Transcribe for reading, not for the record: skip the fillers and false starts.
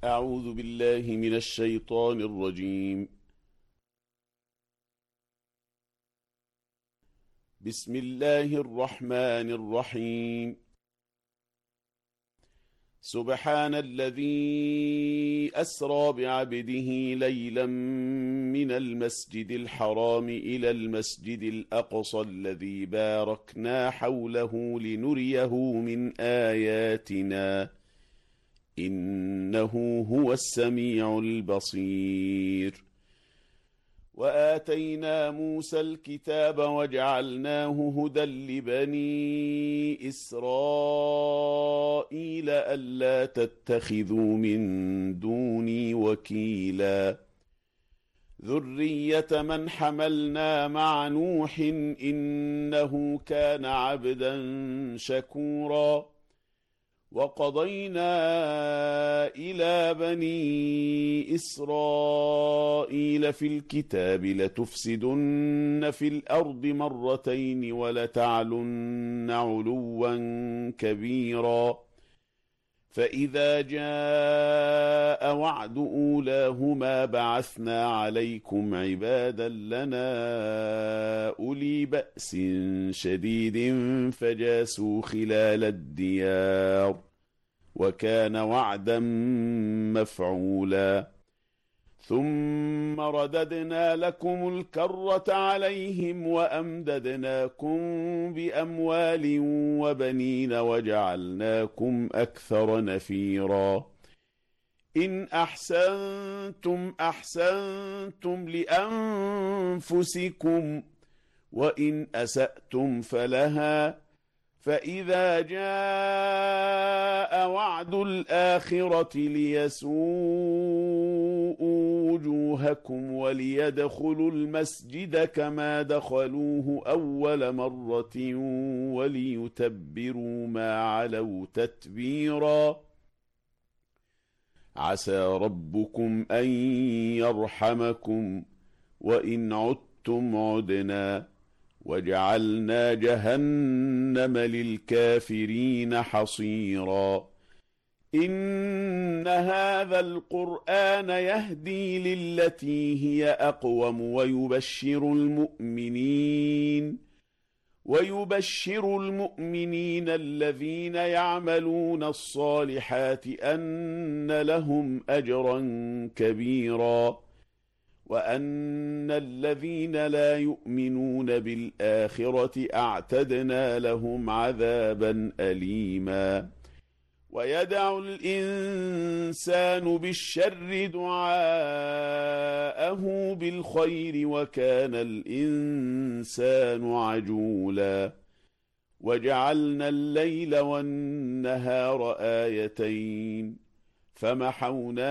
أعوذ بالله من الشيطان الرجيم. بسم الله الرحمن الرحيم. سبحان الذي أسرى بعبده ليلا من المسجد الحرام إلى المسجد الأقصى الذي باركنا حوله لنريه من آياتنا إنه هو السميع البصير. وآتينا موسى الكتاب وجعلناه هدى لبني إسرائيل ألا تتخذوا من دوني وكيلا ذرية من حملنا مع نوح إنه كان عبدا شكورا. وقضينا إلى بني إسرائيل في الكتاب لتفسدن في الأرض مرتين ولتعلن علوا كبيرا. فإذا جاء وعد أولاهما بعثنا عليكم عبادا لنا أولي بأس شديد فجاسوا خلال الديار وكان وعدا مفعولا. ثم رددنا لكم الكرة عليهم وأمددناكم بأموال وبنين وجعلناكم أكثر نفيرا. إن أحسنتم أحسنتم لأنفسكم وإن أسأتم فلها. فإذا جاء وعد الآخرة ليسوءوا وجوهكم وليدخلوا المسجد كما دخلوه أول مرة وليتبروا ما علوا تتبيرا. عسى ربكم أن يرحمكم وإن عدتم عدنا وجعلنا جهنم للكافرين حصيرا. إن هذا القرآن يهدي للتي هي أقوم ويبشر المؤمنين الذين يعملون الصالحات أن لهم أجرا كبيرا وأن الذين لا يؤمنون بالآخرة أعتدنا لهم عذابا أليما. ويدع الإنسان بالشر دعاءه بالخير وكان الإنسان عجولا. وجعلنا الليل والنهار آيتين فمحونا